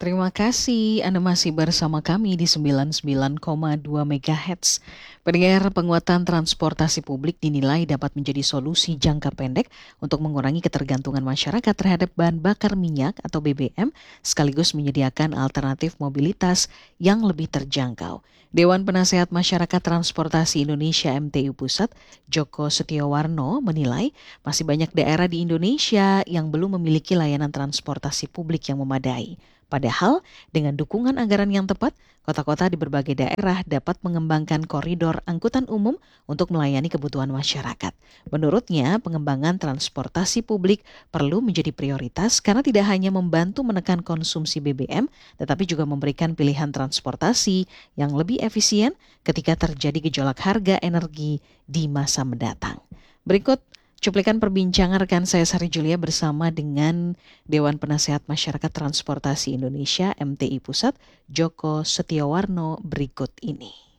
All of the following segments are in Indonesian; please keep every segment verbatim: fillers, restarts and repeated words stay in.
Terima kasih Anda masih bersama kami di sembilan puluh sembilan koma dua megahertz. Pendengar, penguatan transportasi publik dinilai dapat menjadi solusi jangka pendek untuk mengurangi ketergantungan masyarakat terhadap bahan bakar minyak atau B B M, sekaligus menyediakan alternatif mobilitas yang lebih terjangkau. Dewan Penasehat Masyarakat Transportasi Indonesia M T I Pusat, Joko Setiowarno, menilai masih banyak daerah di Indonesia yang belum memiliki layanan transportasi publik yang memadai. Padahal, dengan dukungan anggaran yang tepat, kota-kota di berbagai daerah dapat mengembangkan koridor angkutan umum untuk melayani kebutuhan masyarakat. Menurutnya, pengembangan transportasi publik perlu menjadi prioritas karena tidak hanya membantu menekan konsumsi B B M, tetapi juga memberikan pilihan transportasi yang lebih efisien ketika terjadi gejolak harga energi di masa mendatang. Berikut cuplikan perbincangan rekan saya Sari Julia bersama dengan Dewan Penasehat Masyarakat Transportasi Indonesia M T I Pusat, Joko Setiowarno berikut ini.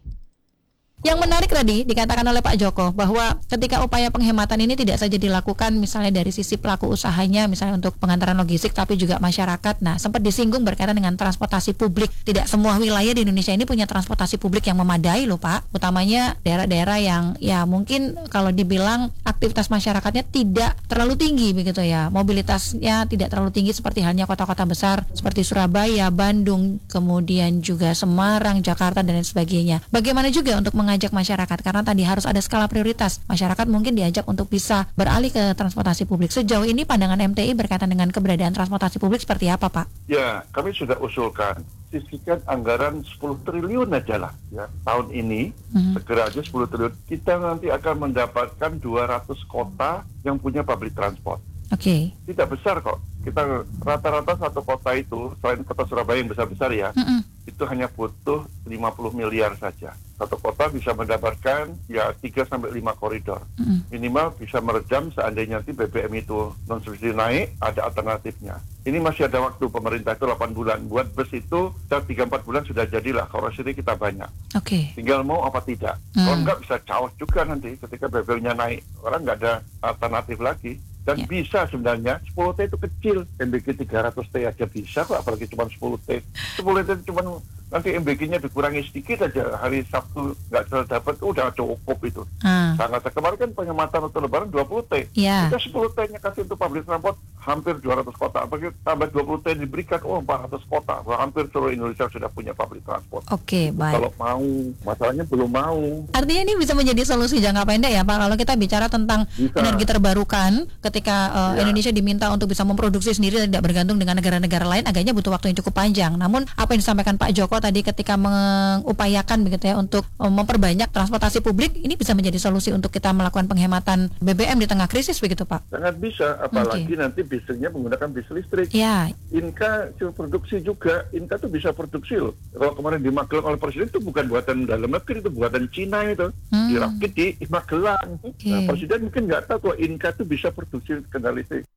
Yang menarik tadi dikatakan oleh Pak Joko bahwa ketika upaya penghematan ini tidak saja dilakukan misalnya dari sisi pelaku usahanya, misalnya untuk pengantaran logistik, tapi juga masyarakat. Nah, sempat disinggung berkaitan dengan transportasi publik. Tidak semua wilayah di Indonesia ini punya transportasi publik yang memadai loh Pak. Utamanya daerah-daerah yang ya mungkin kalau dibilang aktivitas masyarakatnya tidak terlalu tinggi begitu ya. Mobilitasnya tidak terlalu tinggi seperti halnya kota-kota besar seperti Surabaya, Bandung, kemudian juga Semarang, Jakarta dan lain sebagainya. Bagaimana juga untuk mengajak masyarakat, karena tadi harus ada skala prioritas. Masyarakat mungkin diajak untuk bisa beralih ke transportasi publik. Sejauh ini pandangan M T I berkaitan dengan keberadaan transportasi publik seperti apa, Pak? Ya, kami sudah usulkan sisihkan anggaran sepuluh triliun aja lah ya. Tahun ini mm-hmm. segera aja sepuluh triliun. Kita nanti akan mendapatkan dua ratus kota yang punya public transport. Oke. Okay. Tidak besar kok. Kita rata-rata satu kota itu, selain kota Surabaya yang besar-besar ya, mm-mm. itu hanya butuh lima puluh miliar saja. Satu kota bisa mendapatkan ya tiga sampai lima koridor. Mm-mm. Minimal bisa meredam seandainya nanti B B M itu non-subsidi naik, ada alternatifnya. Ini masih ada waktu, pemerintah itu delapan bulan. Buat bus itu tiga sampai empat bulan sudah jadilah, kalau sini kita banyak. Oke. Okay. Tinggal mau apa tidak. Mm. Kalau enggak bisa chaos juga nanti ketika B B M-nya naik. Orang nggak ada alternatif lagi. Dan yeah. bisa sebenarnya, sepuluh T itu kecil, M B G tiga ratus T aja bisa kok, apalagi cuma sepuluh T. sepuluh T cuma nanti M B G-nya dikurangi sedikit aja, hari Sabtu nggak terlalu dapat, udah cukup itu. Hmm. Sangat, kemarin kan penghematan untuk lebaran dua puluh T. Yeah. Kita sepuluh T-nya kasih untuk public transport, hampir dua ratus kota. Apalagi tambah dua puluh T diberikan, oh empat ratus kota. Hampir seluruh Indonesia sudah punya public transport. Oke, okay, baik. Kalau mau, masalahnya belum mau. Artinya ini bisa menjadi solusi jangka pendek ya Pak, kalau kita bicara tentang bisa. Energi terbarukan, ketika uh, ya. Indonesia diminta untuk bisa memproduksi sendiri, tidak bergantung dengan negara-negara lain, agaknya butuh waktu yang cukup panjang. Namun apa yang disampaikan Pak Joko tadi ketika mengupayakan begitu ya untuk um, memperbanyak transportasi publik, ini bisa menjadi solusi untuk kita melakukan penghematan B B M di tengah krisis begitu Pak? Sangat bisa, apalagi okay. nanti bisnya menggunakan bis listrik. Ya. Inka produksi juga, Inka tuh bisa produksi loh. Kalau kemarin di Magelang oleh Presiden itu bukan buatan dalam negeri, itu buatan Cina itu. Hmm. Dirakit di Magelang. Okay. Nah, Presiden mungkin nggak tahu kalau Inka tuh bisa produksi kendaraan listrik.